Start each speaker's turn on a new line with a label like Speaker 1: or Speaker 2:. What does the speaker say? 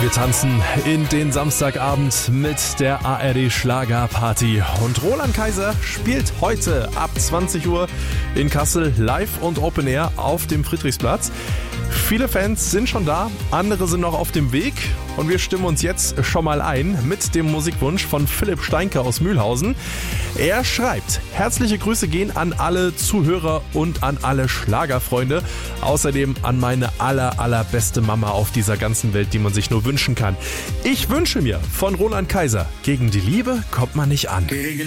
Speaker 1: Wir tanzen in den Samstagabend mit der ARD Schlagerparty. Und Roland Kaiser spielt heute ab 20 Uhr in Kassel live und Open Air auf dem Friedrichsplatz. Viele Fans sind schon da, andere sind noch auf dem Weg und wir stimmen uns jetzt schon mal ein mit dem Musikwunsch von Philipp Steinke aus Mühlhausen. Er schreibt: Herzliche Grüße gehen an alle Zuhörer und an alle Schlagerfreunde. Außerdem an meine allerbeste Mama auf dieser ganzen Welt, die man sich nur wünschen kann. Ich wünsche mir von Roland Kaiser: Gegen die Liebe kommt man nicht an.